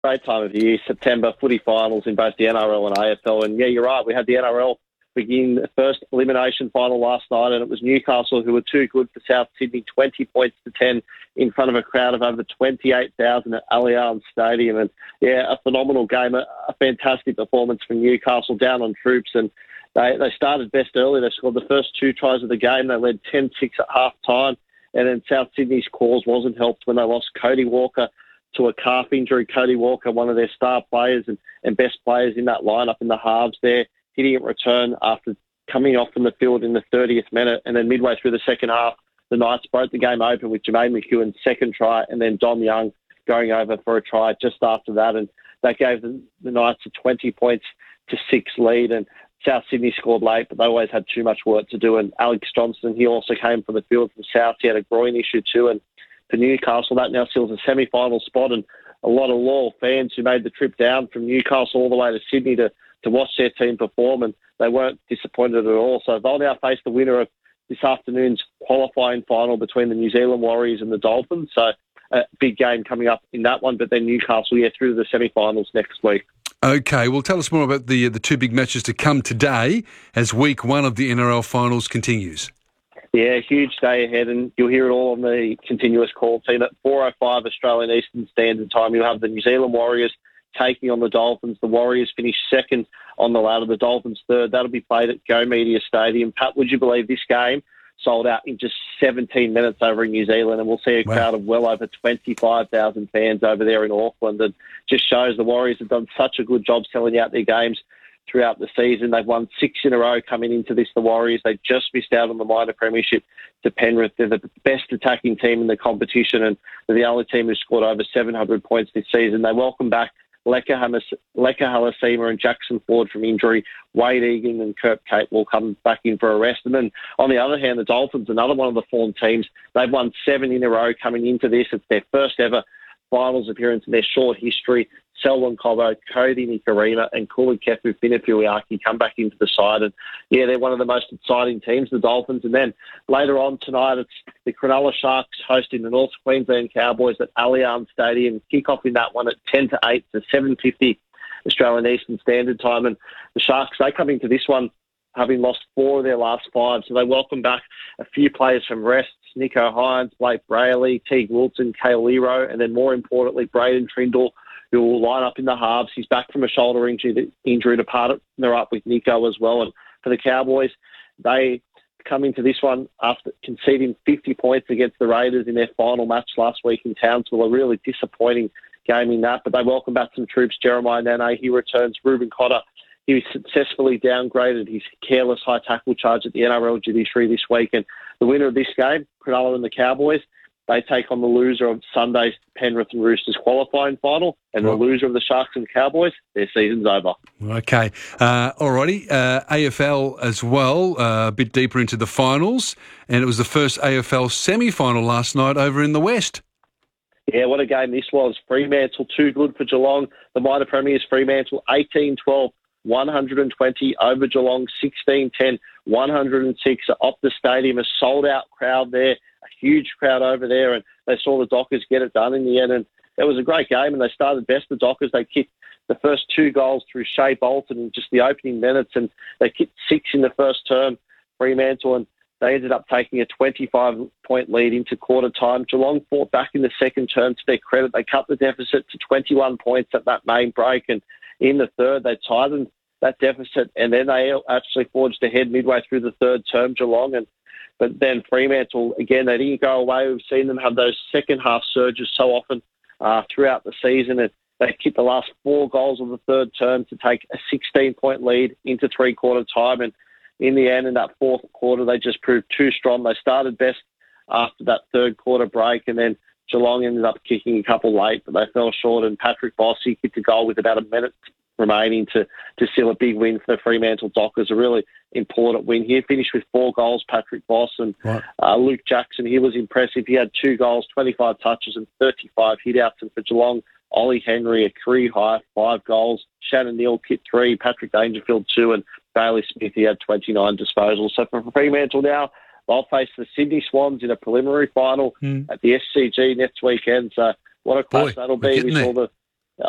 Great time of year, September, footy finals in both the NRL and AFL. And yeah, you're right, we had the NRL begin the first elimination final last night, and it was Newcastle who were too good for South Sydney, 20 points to 10 in front of a crowd of over 28,000 at Allianz Stadium. And yeah, a phenomenal game, a fantastic performance from Newcastle down on troops. And they started best early. They scored the first two tries of the game. They led 10-6 at half time. And then South Sydney's cause wasn't helped when they lost Cody Walker to a calf injury. Cody Walker, one of their star players and best players in that lineup in the halves there, hitting at return after coming off from the field in the 30th minute. And then midway through the second half, the Knights broke the game open with Jermaine McEwen's second try and then Dom Young going over for a try just after that. And that gave the Knights a 20 points to 6 lead. And South Sydney scored late, but they always had too much work to do. And Alex Johnston, he also came from the field from South. He had a groin issue too. And for Newcastle, that now seals a semi-final spot. And a lot of loyal fans who made the trip down from Newcastle all the way to Sydney to watch their team perform, and they weren't disappointed at all. So they'll now face the winner of this afternoon's qualifying final between the New Zealand Warriors and the Dolphins. So a big game coming up in that one, but then Newcastle, through to the semi-finals next week. Okay, well, tell us more about the two big matches to come today as week one of the NRL finals continues. Yeah, huge day ahead, and you'll hear it all on the continuous call team. At 4:05 Australian Eastern Standard Time, you'll have the New Zealand Warriors taking on the Dolphins. The Warriors finished second on the ladder, the Dolphins third. That'll be played at Go Media Stadium. Pat, would you believe this game sold out in just 17 minutes over in New Zealand, and we'll see a crowd of well over 25,000 fans over there in Auckland. And just shows the Warriors have done such a good job selling out their games throughout the season. They've won 6 in a row coming into this, the Warriors. They just missed out on the minor premiership to Penrith. They're the best attacking team in the competition, and they're the only team who's scored over 700 points this season. They welcome back Leka Halasima and Jackson Ford from injury. Wade Egan and Kurt Cape will come back in for a rest. And then on the other hand, the Dolphins, another one of the form teams, they've won 7 in a row coming into this. It's their first ever finals appearance in their short history. Selwyn Cobbo, Cody Nikarima and Kuli Kefu Finafuiaki come back into the side. And yeah, they're one of the most exciting teams, the Dolphins. And then later on tonight, it's the Cronulla Sharks hosting the North Queensland Cowboys at Allianz Stadium. Kick off in that one at 10 to 8 to 7:50 Australian Eastern Standard Time. And the Sharks, they come into this one having lost 4 of their last 5. So they welcome back a few players from rests, Nico Hines, Blake Brayley, Teague Wilson, Cale Lero, and then more importantly, Braden Trindle, who will line up in the halves. He's back from a shoulder injury to partner up with Nico as well. And for the Cowboys, they come into this one after conceding 50 points against the Raiders in their final match last week in Townsville. A really disappointing game in that, but they welcome back some troops. Jeremiah Nene, he returns. Reuben Cotter, he successfully downgraded his careless high tackle charge at the NRL judiciary this week. And the winner of this game, Cronulla and the Cowboys, they take on the loser of Sunday's Penrith and Roosters qualifying final, and the loser of the Sharks and Cowboys, their season's over. Okay. Alrighty. AFL as well, a bit deeper into the finals, and it was the first AFL semi-final last night over in the West. Yeah, what a game this was. Fremantle, too good for Geelong. The minor premiers, Fremantle, 18-12. 120 over Geelong, 16-10, 106 off the stadium. A sold-out crowd there, a huge crowd over there, and they saw the Dockers get it done in the end. And it was a great game, and they started best, the Dockers. They kicked the first 2 goals through Shea Bolton in just the opening minutes, and they kicked 6 in the first term, Fremantle, and they ended up taking a 25-point lead into quarter time. Geelong fought back in the second term. To their credit, they cut the deficit to 21 points at that main break, and in the third, they tightened that deficit, and then they actually forged ahead midway through the third term, Geelong. But then Fremantle, again, they didn't go away. We've seen them have those second-half surges so often throughout the season, and they kicked the last 4 goals of the third term to take a 16-point lead into three-quarter time. And in the end, in that fourth quarter, they just proved too strong. They started best after that third quarter break, and then Geelong ended up kicking a couple late, but they fell short, and Patrick Voss, he kicked a goal with about a minute remaining to seal a big win for the Fremantle Dockers. A really important win here. Finished with 4 goals, Patrick Voss, and Luke Jackson, he was impressive. He had 2 goals, 25 touches and 35 hit-outs. And for Geelong, Ollie Henry, a career high, 5 goals. Shannon Neal kicked 3, Patrick Dangerfield 2, and Bailey Smith, he had 29 disposals. So for Fremantle now, they'll face the Sydney Swans in a preliminary final at the SCG next weekend. So what a clash that'll be. We saw